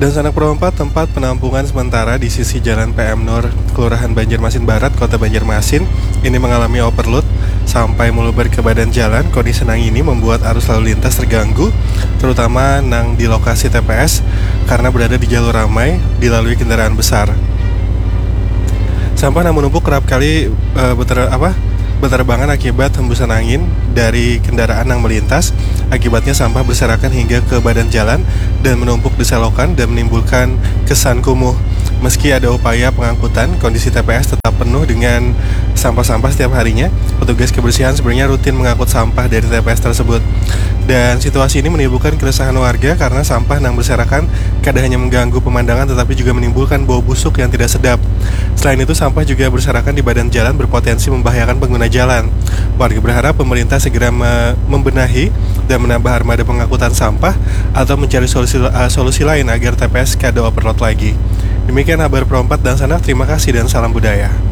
Dan Sanak Pro 4 tempat penampungan sementara di sisi Jalan PM Nur, Kelurahan Banjarmasin Barat, Kota Banjarmasin, ini mengalami overload sampai meluber ke badan jalan. Kondisi nang ini membuat arus lalu lintas terganggu, terutama nang di lokasi TPS karena berada di jalur ramai dilalui kendaraan besar. Sampah yang menumpuk kerap kali berterbangan akibat hembusan angin dari kendaraan yang melintas. Akibatnya sampah berserakan hingga ke badan jalan dan menumpuk di selokan dan menimbulkan kesan kumuh. Meski ada upaya pengangkutan, kondisi TPS tetap penuh dengan sampah-sampah setiap harinya. Petugas kebersihan sebenarnya rutin mengangkut sampah dari TPS tersebut. Dan situasi ini menimbulkan keresahan warga karena sampah yang berserakan kadang hanya mengganggu pemandangan tetapi juga menimbulkan bau busuk yang tidak sedap. Selain itu, sampah juga berserakan di badan jalan berpotensi membahayakan pengguna jalan. Warga berharap pemerintah segera membenahi dan menambah armada pengangkutan sampah atau mencari solusi lain agar TPS kada overload lagi. Demikian kabar Pro 4 dan Sanak, terima kasih dan salam budaya.